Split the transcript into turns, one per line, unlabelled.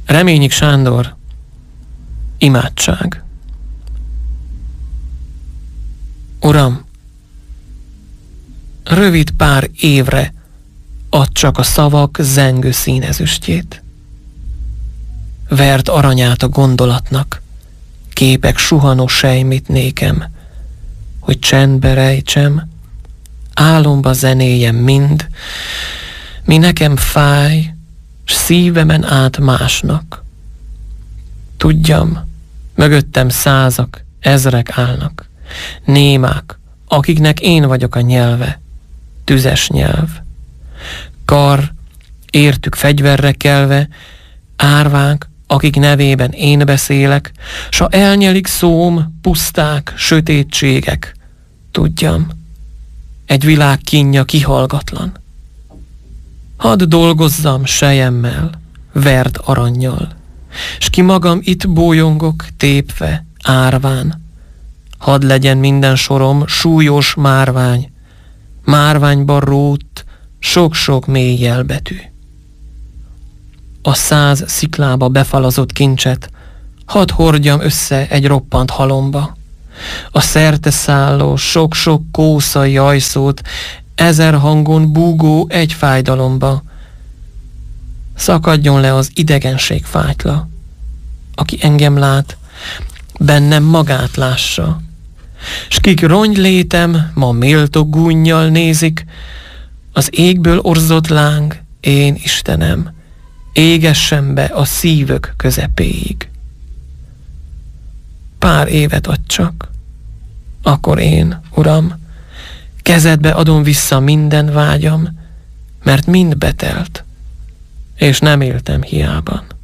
Reményik Sándor, imádság. Uram, rövid pár évre add csak a szavak zengő színezüstjét. Verd aranyát a gondolatnak, képek suhanó sejmit nékem, hogy csendbe rejtsem, álomba zenéjem mind, mi nekem fáj, s szívemen át másnak. Tudjam, mögöttem százak, ezrek állnak, némák, akiknek én vagyok a nyelve, tüzes nyelv. Kar, értük fegyverre kelve, árvák, akik nevében én beszélek, s ha elnyelik szóm, puszták, sötétségek, tudjam, egy világ kínja kihallgatlan. Hadd dolgozzam selyemmel, verd arannyal, s ki magam itt bólyongok tépve, árván. Hadd legyen minden sorom súlyos márvány, márványba rótt sok-sok mély jelbetű. A 100 sziklába befalazott kincset hadd hordjam össze egy roppant halomba. A szerte szálló sok-sok kósza jajszót 1000 hangon búgó egy fájdalomba. Szakadjon le az idegenség fátyla, aki engem lát, bennem magát lássa. S kik rongylétem ma méltó gúnnyal nézik, az égből orzott láng, én Istenem, égessen be a szívök közepéig. Pár évet adj csak, akkor én, Uram, kezedbe adom vissza minden vágyam, mert mind betelt, és nem éltem hiában.